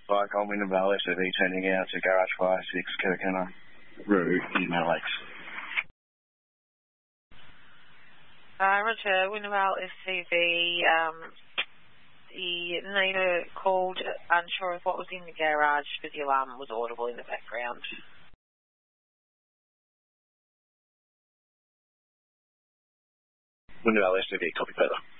Like on Wintervale SUV turning out to Garage Fire 6, Kirkana, Roo, in Meadow Lakes. Roger, Wintervale SUV, the Nina called unsure of what was in the garage, but the alarm was audible in the background. Wintervale SUV, copy further.